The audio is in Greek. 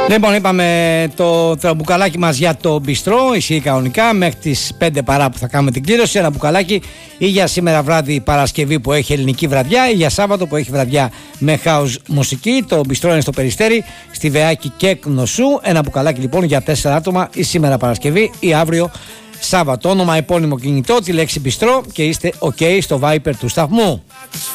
Λοιπόν, είπαμε το μπουκαλάκι μας για το μπιστρό ισχύει κανονικά μέχρι τις 5 παρά που θα κάνουμε την κλήρωση. Ένα μπουκαλάκι ή για σήμερα βράδυ Παρασκευή που έχει ελληνική βραδιά ή για Σάββατο που έχει βραδιά με house μουσική. Το μπιστρό είναι στο Περιστέρι, στη Βεάκη και Κνωσού. Ένα μπουκαλάκι λοιπόν για 4 άτομα ή σήμερα Παρασκευή ή αύριο Σάββατο. Όνομα, επώνυμο, κινητό, τη λέξη μπιστρό και είστε ok στο Viper του σταθμού.